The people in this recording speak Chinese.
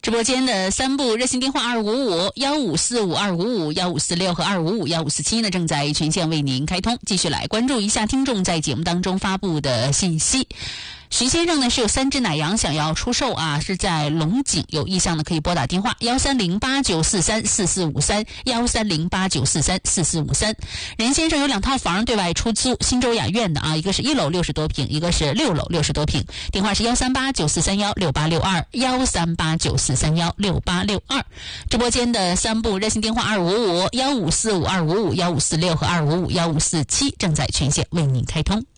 直播间的3部热线电话255-1545-255-1546和255-1547呢正在全线为您开通。继续来关注一下听众在节目当中发布的信息。徐先生呢是有3只奶羊想要出售啊，是在龙井，有意向的可以拨打电话13089434453，13089434453。任先生有2套房对外出租，新洲雅苑的啊，一个是1楼60多平，一个是6楼60多平，电话是13894316862，13894316862。直播间的3部热线电话255-1545-255-1546和255-1547正在全线为您开通。